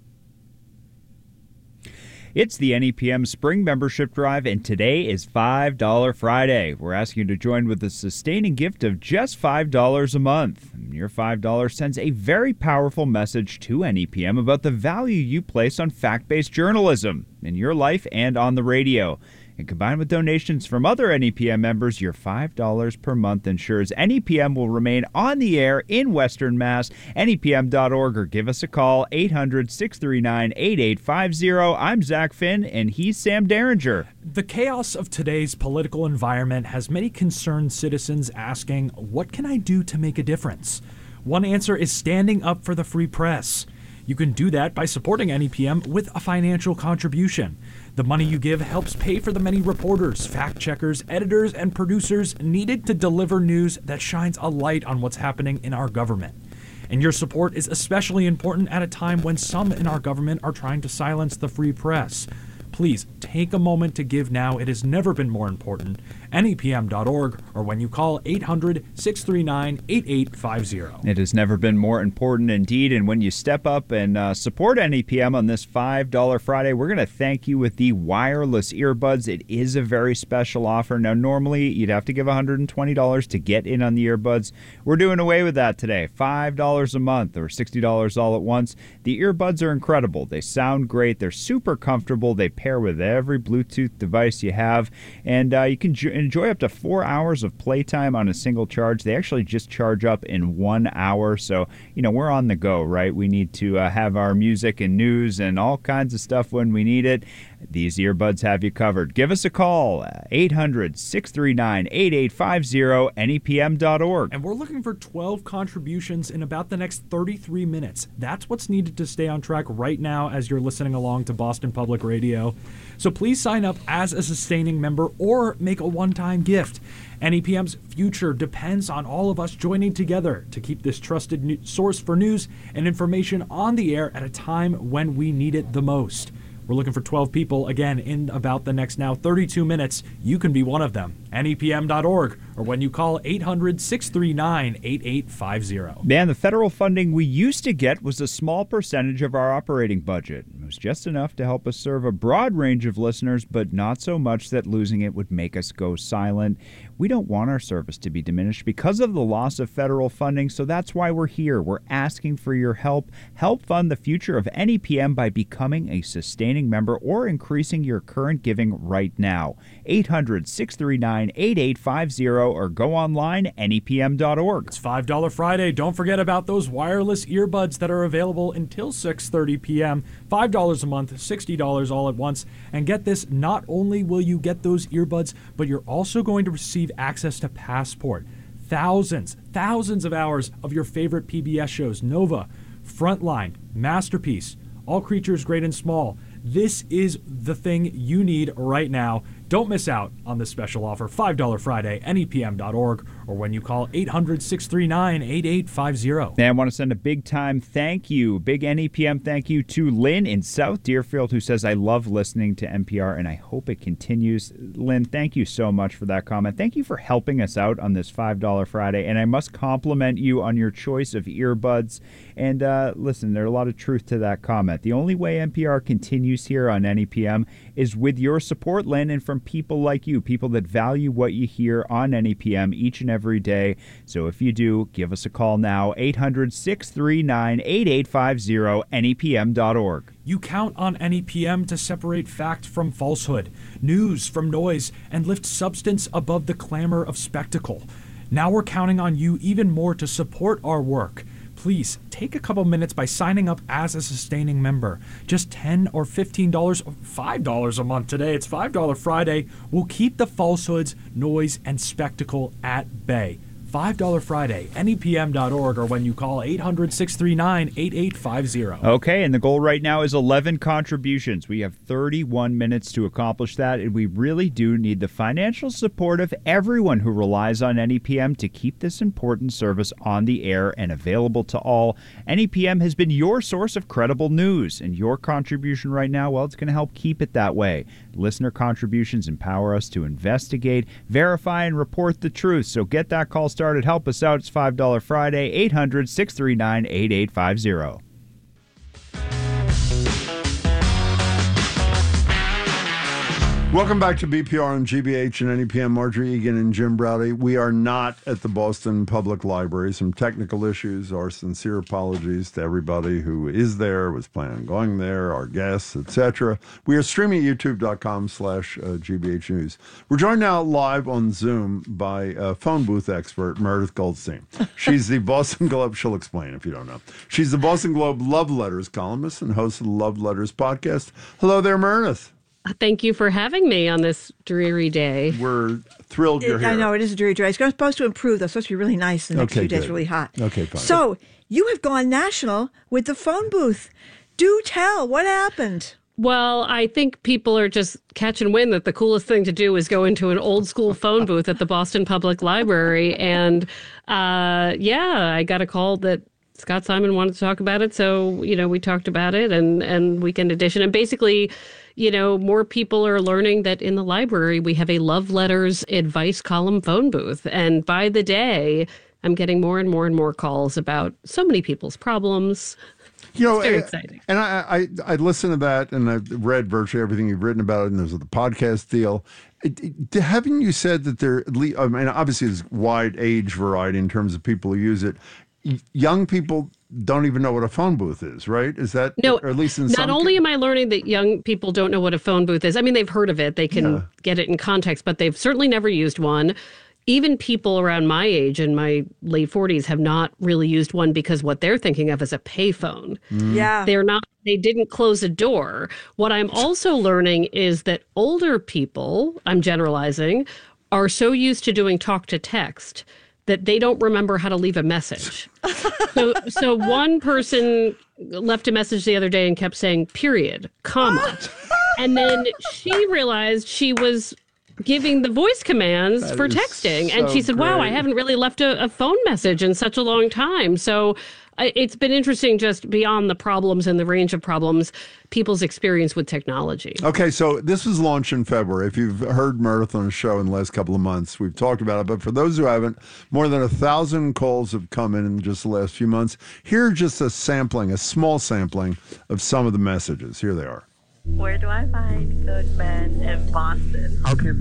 It's the NEPM Spring Membership Drive, and today is $5 Friday. We're asking you to join with a sustaining gift of just $5 a month. And your $5 sends a very powerful message to NEPM about the value you place on fact-based journalism in your life and on the radio. And combined with donations from other NEPM members, your $5 per month ensures NEPM will remain on the air in Western Mass. NEPM.org or give us a call, 800-639-8850. I'm Zach Finn, and he's Sam Derringer. The chaos of today's political environment has many concerned citizens asking, what can I do to make a difference? One answer is standing up for the free press. You can do that by supporting NEPM with a financial contribution. The money you give helps pay for the many reporters, fact-checkers, editors, and producers needed to deliver news that shines a light on what's happening in our government. And your support is especially important at a time when some in our government are trying to silence the free press. Please take a moment to give now. It has never been more important. NEPM.org or when you call 800-639-8850. It has never been more important indeed. And when you step up and support NEPM on this $5 Friday, we're going to thank you with the wireless earbuds. It is a very special offer. Now, normally you'd have to give $120 to get in on the earbuds. We're doing away with that today. $5 a month or $60 all at once. The earbuds are incredible. They sound great. They're super comfortable. They pair with every Bluetooth device you have, and you can enjoy up to 4 hours of playtime on a single charge. They actually just charge up in 1 hour, so we're on the go, right? We need to have our music and news and all kinds of stuff when we need it. These earbuds have you covered. Give us a call, 800-639-8850, NEPM.org. And we're looking for 12 contributions in about the next 33 minutes. That's what's needed to stay on track right now as you're listening along to Boston Public Radio. So please sign up as a sustaining member or make a one-time gift. NEPM's future depends on all of us joining together to keep this trusted source for news and information on the air at a time when we need it the most. We're looking for 12 people, again, in about the next now 32 minutes. You can be one of them. NEPM.org or when you call 800-639-8850. Man, the federal funding we used to get was a small percentage of our operating budget. It was just enough to help us serve a broad range of listeners, but not so much that losing it would make us go silent. We don't want our service to be diminished because of the loss of federal funding, so that's why we're here. We're asking for your help. Help fund the future of NEPM by becoming a sustaining member or increasing your current giving right now. 800-639-8850 or go online, NEPM.org. It's $5 Friday. Don't forget about those wireless earbuds that are available until 6:30 p.m. $5 a month, $60 all at once. And get this, not only will you get those earbuds, but you're also going to receive access to Passport. Thousands of hours of your favorite PBS shows, Nova, Frontline, Masterpiece, All Creatures Great and Small. This is the thing you need right now. Don't miss out on this special offer. $5 Friday, NEPM.org, or when you call 800-639-8850. And I want to send a big-time thank you, big NEPM thank you to Lynn in South Deerfield, who says, I love listening to NPR, and I hope it continues. Lynn, thank you so much for that comment. Thank you for helping us out on this $5 Friday, and I must compliment you on your choice of earbuds. And listen, there's a lot of truth to that comment. The only way NPR continues here on NEPM is with your support, Lynn, and from people like you, people that value what you hear on NEPM each and every day. So if you do, give us a call now, 800-639-8850, NEPM.org. You count on NEPM to separate fact from falsehood, news from noise, and lift substance above the clamor of spectacle. Now we're counting on you even more to support our work. Please take a couple minutes by signing up as a sustaining member. Just $10 or $15 or $5 a month today. It's $5 Friday. We'll keep the falsehoods, noise, and spectacle at bay. $5 Friday, NEPM.org, or when you call 800-639-8850. Okay, and the goal right now is 11 contributions. We have 31 minutes to accomplish that, and we really do need the financial support of everyone who relies on NEPM to keep this important service on the air and available to all. NEPM has been your source of credible news, and your contribution right now, well, it's going to help keep it that way. Listener contributions empower us to investigate, verify, and report the truth, so get that call started. Help us out. It's $5 Friday, 800-639-8850. Welcome back to BPR on GBH and NEPM. Marjorie Egan and Jim Braude. We are not at the Boston Public Library. Some technical issues. Our sincere apologies to everybody who is there, was planning on going there, our guests, etc. We are streaming at youtube.com/GBH News. We're joined now live on Zoom by phone booth expert Meredith Goldstein. She's the Boston Globe. She'll explain if you don't know. She's the Boston Globe Love Letters columnist and host of the Love Letters podcast. Hello there, Meredith. Thank you for having me on this dreary day. We're thrilled you're here. I know, it is a dreary day. It's supposed to improve, though. It's supposed to be really nice the next few days, really hot. Okay, fine. So, you have gone national with the phone booth. Do tell, what happened? Well, I think people are just catching wind that the coolest thing to do is go into an old school phone booth at the Boston Public Library. And I got a call that Scott Simon wanted to talk about it. So, we talked about it and Weekend Edition. And basically, more people are learning that in the library, we have a Love Letters advice column phone booth. And by the day, I'm getting more and more and more calls about so many people's problems. It's very exciting. And I listened to that, and I've read virtually everything you've written about it, and there's the podcast deal. Haven't you said that there, obviously there's wide age variety in terms of people who use it. Young people don't even know what a phone booth is, right? Is that, no, or at least in not only am I learning that young people don't know what a phone booth is. I mean, they've heard of it. They can get it in context, but they've certainly never used one. Even people around my age, in my late 40s, have not really used one because what they're thinking of is a payphone. Yeah. They didn't close a door. What I'm also learning is that older people, I'm generalizing, are so used to doing talk to text that they don't remember how to leave a message. So one person left a message the other day and kept saying, period, comma. And then she realized she was giving the voice commands for texting. And she said, wow, I haven't really left a phone message in such a long time. So it's been interesting, just beyond the problems and the range of problems, people's experience with technology. Okay, so this was launched in February. If you've heard Meredith on the show in the last couple of months, we've talked about it. But for those who haven't, more than 1,000 calls have come in just the last few months. Here are just a small sampling of some of the messages. Here they are. Where do I find good men in Boston? How can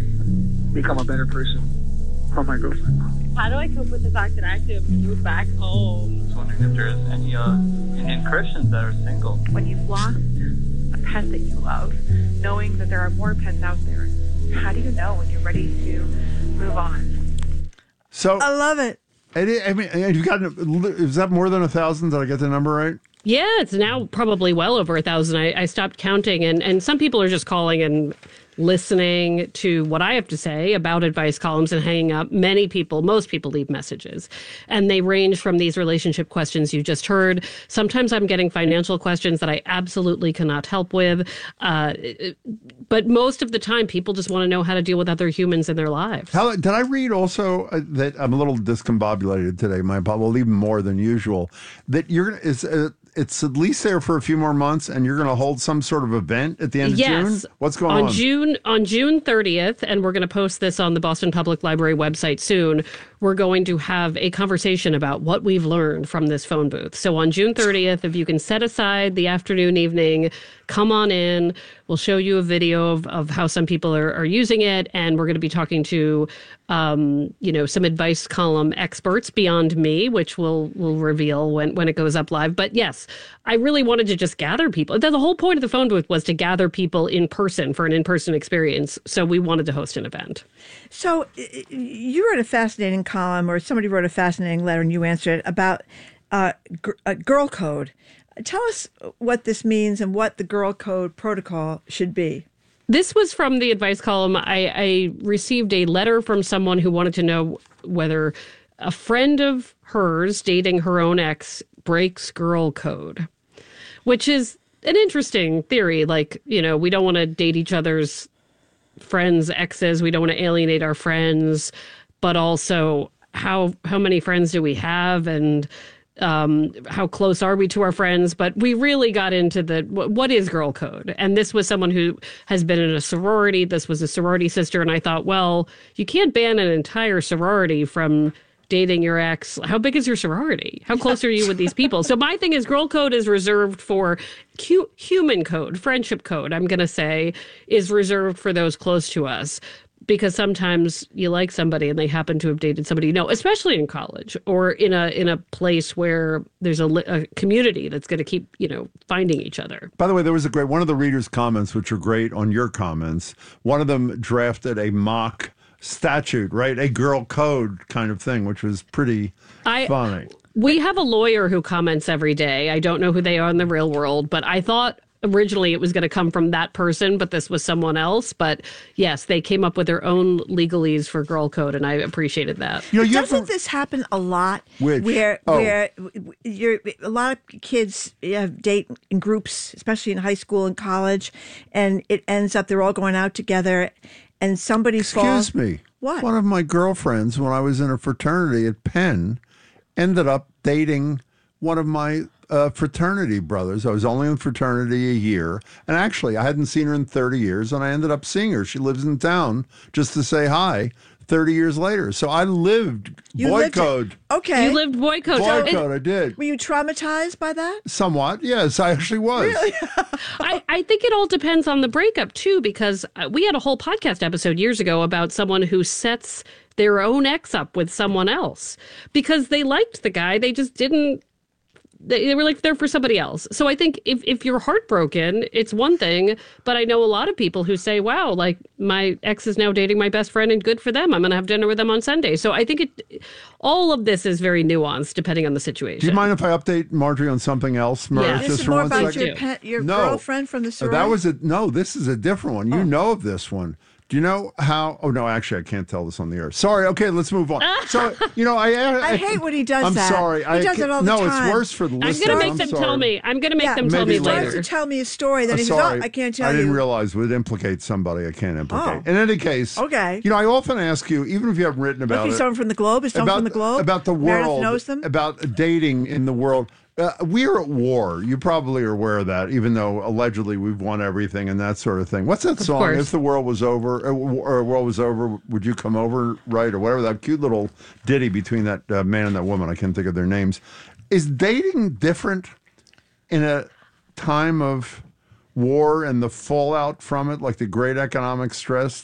I become a better person for my girlfriend? How do I cope with the fact that I have to move back home? I was wondering if there's any Indian Christians that are single. When you've lost a pet that you love, knowing that there are more pets out there, how do you know when you're ready to move on? So I love it. I mean, is that more than 1,000? Did I get the number right? Yeah, it's now probably well over 1,000. I stopped counting, and some people are just calling and listening to what I have to say about advice columns and hanging up. Most people leave messages, and they range from these relationship questions you just heard. Sometimes I'm getting financial questions that I absolutely cannot help with. But most of the time, people just want to know how to deal with other humans in their lives. Did I read also that I'm a little discombobulated today, well, even more than usual, that it's at least there for a few more months, and you're going to hold some sort of event at the end of June? What's going on? On June 30th, and we're going to post this on the Boston Public Library website soon, we're going to have a conversation about what we've learned from this phone booth. So on June 30th, if you can set aside the afternoon, evening, come on in. We'll show you a video of how some people are using it, and we're going to be talking to some advice column experts beyond me, which we'll reveal when it goes up live. But yes, I really wanted to just gather people. The whole point of the phone booth was to gather people in person for an in-person experience. So we wanted to host an event. So you wrote a fascinating column, or somebody wrote a fascinating letter, and you answered it about girl code. Tell us what this means and what the girl code protocol should be. This was from the advice column. I received a letter from someone who wanted to know whether a friend of hers dating her own ex breaks girl code, which is an interesting theory. Like, we don't want to date each other's friends' exes. We don't want to alienate our friends, but also how many friends do we have, and how close are we to our friends? But we really got into what is girl code? And this was someone who has been in a sorority. This was a sorority sister. And I thought, well, you can't ban an entire sorority from dating your ex, how big is your sorority? How close are you with these people? So my thing is girl code is reserved for human code, friendship code, I'm going to say, is reserved for those close to us. Because sometimes you like somebody and they happen to have dated somebody you know, especially in college or in a place where there's a community that's going to keep, finding each other. By the way, there was one of the readers' comments, which are great on your comments. One of them drafted a mock statute, right? A girl code kind of thing, which was pretty funny. We have a lawyer who comments every day. I don't know who they are in the real world, but I thought originally it was going to come from that person, but this was someone else. But yes, they came up with their own legalese for girl code, and I appreciated that. Doesn't this happen a lot? Where a lot of kids date in groups, especially in high school and college, and it ends up they're all going out together, and somebody Excuse me. What? One of my girlfriends, when I was in a fraternity at Penn, ended up dating one of my fraternity brothers. I was only in fraternity a year. And actually, I hadn't seen her in 30 years, and I ended up seeing her. She lives in town just to say hi 30 years later. So I lived boy code. Okay. You lived boy code. Boy code, I did. Were you traumatized by that? Somewhat, yes, I actually was. Really? I think it all depends on the breakup, too, because we had a whole podcast episode years ago about someone who sets their own ex up with someone else because they liked the guy. They just didn't. They were like there for somebody else. So I think if you're heartbroken, it's one thing. But I know a lot of people who say, wow, like my ex is now dating my best friend and good for them. I'm going to have dinner with them on Sunday. So I think all of this is very nuanced depending on the situation. Do you mind if I update Marjorie on something else, Murray? Yeah. This is more about your girlfriend from the sorority? This is a different one. You know of this one. Do you know how? Oh, no, actually, I can't tell this on the air. Sorry. Okay, let's move on. So, I hate when he does I'm that. sorry. He does it all the time. No, it's worse for the listeners. I'm going to make them tell me. I'm going to make them tell me later. He tries to tell me a story that he says, I can't tell you. I didn't realize it would implicate somebody I can't implicate. In any case, okay. I often ask you, even if you haven't written about it. Someone from the Globe? Is someone from the Globe? About the world. Meredith knows them? About dating in the world. We're at war. You probably are aware of that, even though allegedly we've won everything and that sort of thing. What's that song? If the world was over, or world was over, would you come over, right? Or whatever, that cute little ditty between that man and that woman. I can't think of their names. Is dating different in a time of war and the fallout from it, like the great economic stress,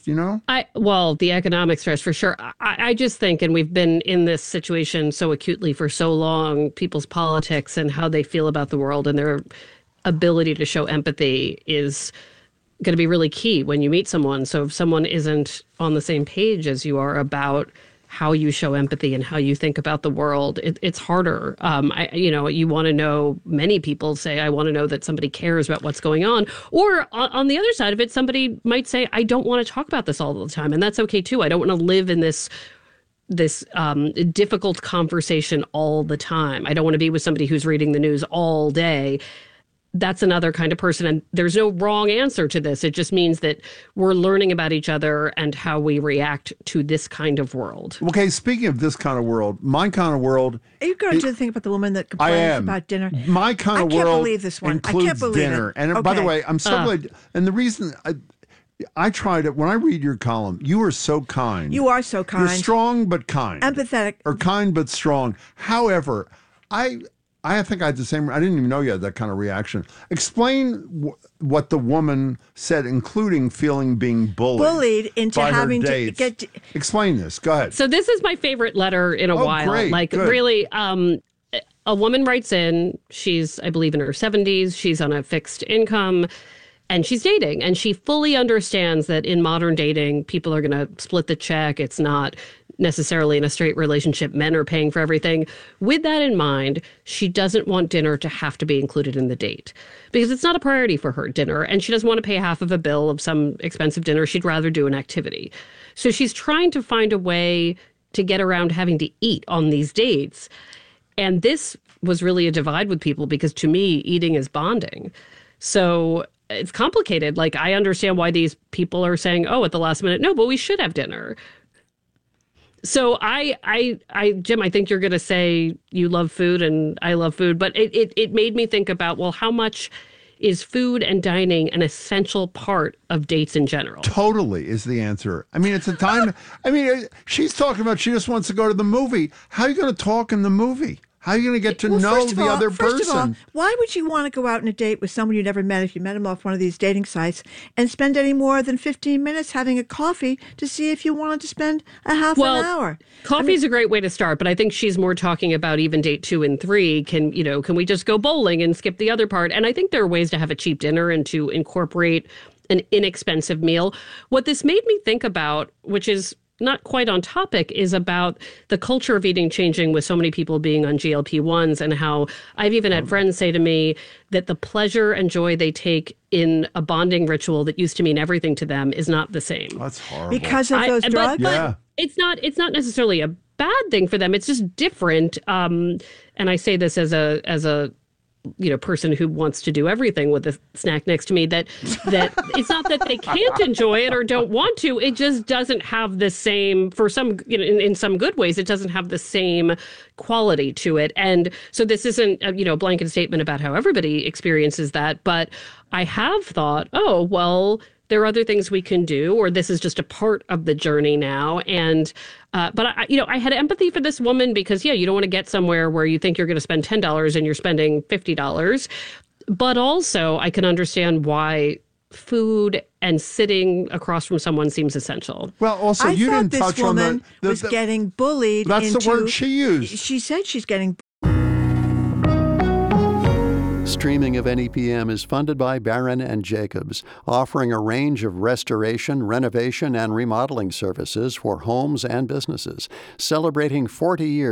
the economic stress for sure. I just think, and we've been in this situation so acutely for so long, people's politics and how they feel about the world and their ability to show empathy is going to be really key when you meet someone. So if someone isn't on the same page as you are about how you show empathy and how you think about the world, it's harder. You want to know, many people say, I want to know that somebody cares about what's going on. Or on the other side of it, somebody might say, I don't want to talk about this all the time. And that's okay too. I don't want to live in this difficult conversation all the time. I don't want to be with somebody who's reading the news all day. That's another kind of person. And there's no wrong answer to this. It just means that we're learning about each other and how we react to this kind of world. Okay, speaking of this kind of world, my kind of world... Are you going to do the thing about the woman that complains about dinner? My kind of world can't believe this one. includes I can't believe dinner. It. And by the way, I'm so glad... And the reason... I tried it. When I read your column, you are so kind. You are so kind. You're strong but kind. Empathetic. Or kind but strong. However, I think I had the same. I didn't even know you had that kind of reaction. Explain what the woman said, including being bullied into having to get. Explain this. Go ahead. So this is my favorite letter in a while. Great, good. Really, a woman writes in. She's, I believe, in her 70s. She's on a fixed income. And she's dating, and she fully understands that in modern dating, people are going to split the check. It's not necessarily in a straight relationship. Men are paying for everything. With that in mind, she doesn't want dinner to have to be included in the date because it's not a priority for her, dinner, and she doesn't want to pay half of a bill of some expensive dinner. She'd rather do an activity. So she's trying to find a way to get around having to eat on these dates. And this was really a divide with people because to me, eating is bonding. So it's complicated. Like, I understand why these people are saying, oh, at the last minute, no, but we should have dinner. So Jim, I think you're going to say you love food and I love food, but it made me think about, well, how much is food and dining an essential part of dates in general? Totally is the answer. I mean, it's a time. I mean, she's talking about she just wants to go to the movie. How are you going to talk in the movie? How are you going to get to know the other person? First of all, why would you want to go out on a date with someone you never met if you met him off one of these dating sites and spend any more than 15 minutes having a coffee to see if you wanted to spend a half an hour? Coffee's a great way to start, but I think she's more talking about even date 2 and 3. Can we just go bowling and skip the other part? And I think there are ways to have a cheap dinner and to incorporate an inexpensive meal. What this made me think about, which is not quite on topic, is about the culture of eating changing with so many people being on GLP-1s, and how I've even had friends say to me that the pleasure and joy they take in a bonding ritual that used to mean everything to them is not the same. That's horrible. Because of those drugs? But it's not necessarily a bad thing for them. It's just different. And I say this as a person who wants to do everything with a snack next to me, that it's not that they can't enjoy it or don't want to. It just doesn't have the same, for some, in some good ways, it doesn't have the same quality to it. And so this isn't a blanket statement about how everybody experiences that, but I have thought, oh, well, there are other things we can do, or this is just a part of the journey now. And but I had empathy for this woman because, you don't want to get somewhere where you think you're going to spend $10 and you're spending $50. But also I can understand why food and sitting across from someone seems essential. Well, also, you didn't touch on this woman was getting bullied. That's the word she used. She said she's getting. Streaming of NEPM is funded by Barron and Jacobs, offering a range of restoration, renovation, and remodeling services for homes and businesses, celebrating 40 years